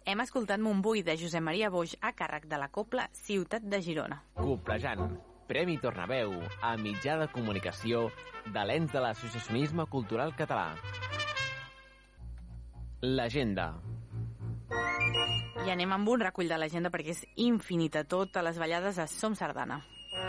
Hem escoltat Montbui de Josep Maria Boix a càrrec de la Cobla Ciutat de Girona. Coplejant, Premi Tornaveu a mitjà de comunicació de l'ens de l'associacionisme cultural català. L'agenda. I anem amb un recull de l'agenda perquè és infinita. Totes les ballades a Som Sardana.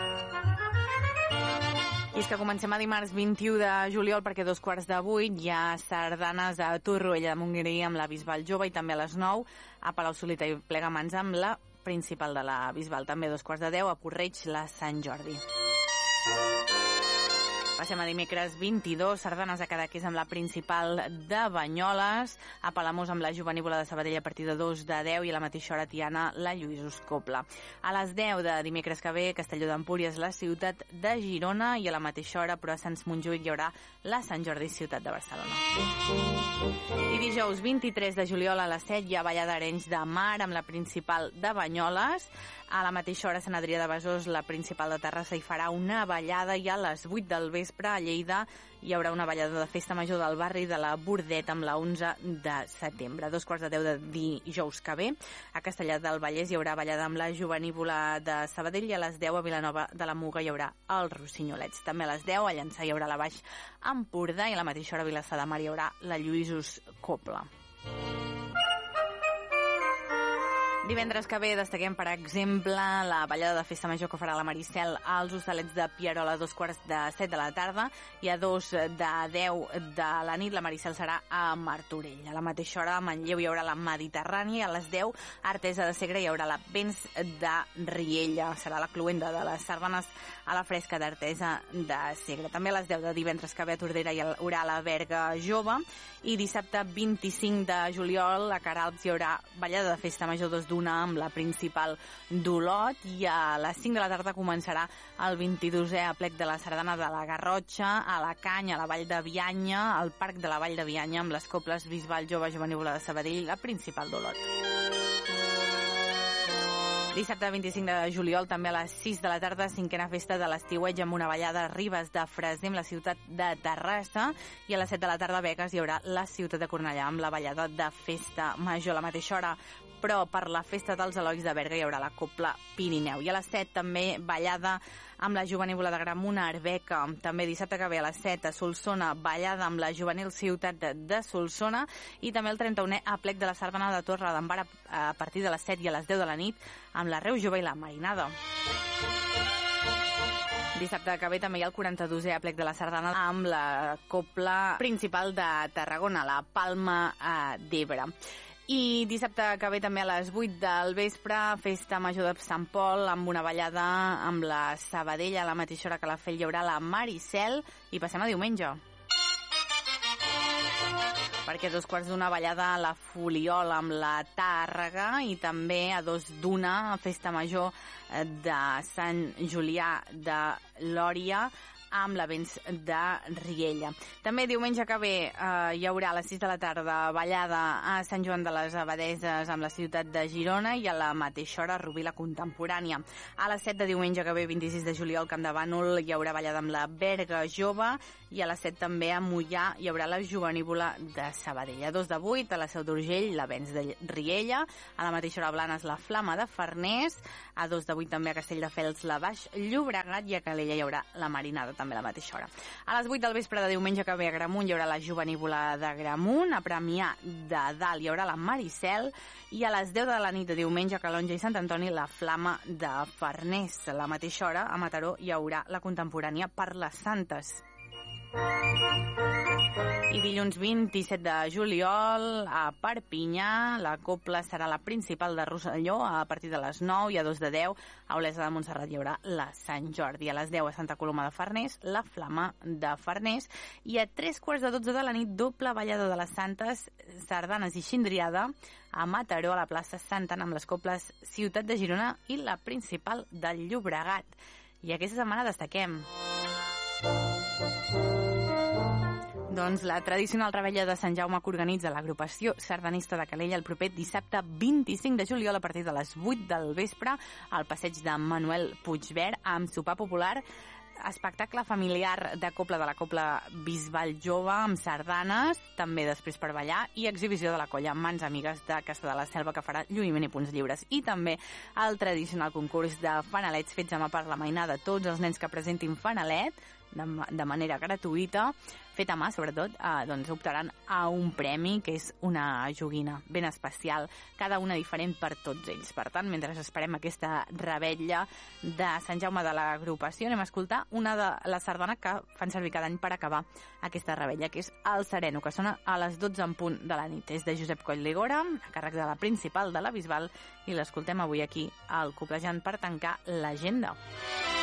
I és que comencem a dimarts 21 de juliol perquè a 7:15 hi ha sardanes a Torroella de Montgrí amb la Bisbal Jove i també a les 9 a Palau-solità i Plegamans amb la principal de la Bisbal. També a 9:45 a Porreig la Sant Jordi. Passem a dimecres 22, sardanes a Cadaqués amb la principal de Banyoles, a Palamós amb la Jovenívola de Sabadell a partir de 2:10 i a la mateixa hora Tiana la Lluïsos Copla. A les 10 de dimecres que ve, Castelló d'Empúries, la ciutat de Girona, i a la mateixa hora, però a Sants Montjuïc hi haurà la Sant Jordi, ciutat de Barcelona. I dijous 23 de juliol a les 7 hi ha ballada Arenys de Mar amb la principal de Banyoles. A la mateixa hora, Sant Adrià de Besòs, la principal de Terrassa, hi farà una ballada, i a les 8 del vespre a Lleida hi haurà una ballada de festa major del barri de la Bordet amb la 11 de setembre. A 2:15 de dijous que ve, a Castellar del Vallès hi haurà ballada amb la Jovenívola de Sabadell, i a les 10 a Vilanova de la Muga hi haurà els Rossinyolets. També a les 10 a Llançà hi haurà la Baix Empordà, i a la mateixa hora a Vilassar de Mar hi haurà la Lluïsos Copla. Divendres que ve destaquem, per exemple, la ballada de festa major que farà la Maricel als Hostalets de Pierola a 7:15 de la tarda, i a 2:10 de la nit la Maricel serà a Martorell. A la mateixa hora a Manlleu hi haurà la Mediterrània, i a les 10 a Artesa de Segre hi haurà la Vents de Riella. Serà la cluenda de les sardanes a la fresca d'Artesa de Segre. També a les 10 de divendres que ve a Tordera hi haurà la Berga Jove, i dissabte 25 de juliol a Queralbs hi haurà ballada de festa major d'una amb la principal d'Olot, i a les 5 de la tarda començarà el 22è aplec de la sardana de la Garrotxa a la Canya, a la Vall de Bianya, al Parc de la Vall de Bianya, amb les coples Bisbal Jove, Jovenívola de Sabadell, la principal d'Olot. Dissabte 25 de juliol, també a les 6 de la tarda, 5a festa de l'Estiueig amb una ballada a Ribes de Freser, amb la ciutat de Terrassa, i a les 7 de la tarda a Begues hi haurà la ciutat de Cornellà amb la ballada de festa major. A la mateixa hora, però per la festa dels Elois de Berga hi haurà la Copla Pirineu. I a les 7 també ballada amb la Jovenívola de Gramunt a Arbeca. També dissabte que ve a les 7 a Solsona, ballada amb la Juvenil Ciutat de Solsona, i també el 31è aplec de la sardana de Torre d'Embarra a partir de les 7 i a les 10 de la nit amb la Reu Jove i la Marinada. Dissabte que ve també hi ha el 42è aplec de la sardana amb la Copla principal de Tarragona, la Palma d'Ebre. I dissabte que ve també a les 8 del vespre, festa major de Sant Pol amb una ballada amb la Sabadell. A la mateixa hora que la Fell hi haurà la Maricel, i passem a diumenge, perquè a 2:15 ballada a la Fuliola amb la Tàrrega, i també a 2:01 festa major de Sant Julià de Lòria amb la Vents de Riella. També diumenge que ve hi haurà a les 6 de la tarda ballada a Sant Joan de les Abadeses amb la ciutat de Girona, i a la mateixa hora a Rubí la Contemporània. A les 7 de diumenge que ve, 26 de juliol, Camp de Bànol, hi haurà ballada amb la Berga Jove, i a les 7 també a Moià hi haurà la Jovenívola de Sabadell. A 2:08 a la Seu d'Urgell, la Vents de Riella, a la mateixa hora a Blanes la Flama de Farners, a 2:08 també a Castelldefels la Baix Llobregat, i a Calella hi haurà la Marinada també a la mateixa hora. A les 8 del vespre de diumenge que ve a Gramunt hi haurà la Jovenívola de Gramunt, a Premià de Dalt hi haurà la Maricel, i a les 10 de la nit de diumenge a Calonja i Sant Antoni la Flama de Farners. A la mateixa hora a Mataró hi haurà la Contemporània per les Santes. I dilluns 27 de juliol a Perpinyà la Copla serà la principal de Rosselló a partir de les 9, i a 2:10 a Olesa de Montserrat hi haurà la Sant Jordi. A les 10 a Santa Coloma de Farners la Flama de Farners, i a 3:15 de la nit doble ballada de les Santes, sardanes i xindriada a Mataró, a la plaça Sant Anna, amb les coples Ciutat de Girona i la principal del Llobregat. I aquesta setmana destaquem doncs la tradicional revetlla de Sant Jaume que organitza l'agrupació sardanista de Calella el proper dissabte 25 de juliol a partir de les 8 del vespre al passeig de Manuel Puigverd, amb sopar popular espectacle familiar de cobla de la Cobla Bisbal Jove amb sardanes, també després per ballar, i exhibició de la colla Mans Amigues de Castellar de la Selva, que farà lluïment i punts lliures. I també el tradicional concurs de fanalets fets a mà per la mainada. Tots els nens que presentin fanalet de manera gratuïta, fet a mà sobretot, doncs optaran a un premi, que és una joguina ben especial, cada una diferent per tots ells. Per tant, mentre esperem aquesta revetlla de Sant Jaume de l'agrupació, anem a escoltar una de les sardanes que fan servir cada any per acabar aquesta revetlla, que és el Sereno, que sona a les 12 en punt de la nit. És de Josep Coll Ligora, a càrrec de la Principal de la Bisbal, i l'escoltem avui aquí al Coblejant per tancar l'agenda.